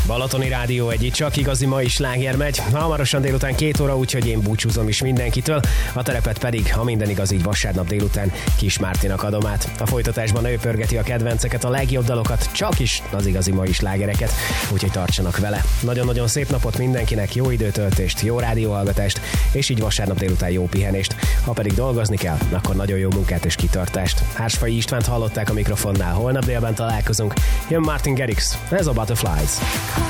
Balatoni Rádió egy csak igazi mai sláger megy. Hamarosan délután 2 óra, úgyhogy én búcsúzom is mindenkitől. A terepet pedig, ha minden igaz, így vasárnap délután Kis Mártinak adom át. A folytatásban ő pörgeti a kedvenceket, a legjobb dalokat, csak is az igazi mai slágereket, úgyhogy tartsanak vele. Nagyon-nagyon szép napot mindenkinek, jó időtöltést, jó rádióhallgatást, és így vasárnap délután jó pihenést. Ha pedig dolgozni kell, akkor nagyon jó munkát és kitartást. Hársfai Istvánt hallották a mikrofonnál, holnap délben találkozunk. Jön Martin Garrix, ez a Butterflies.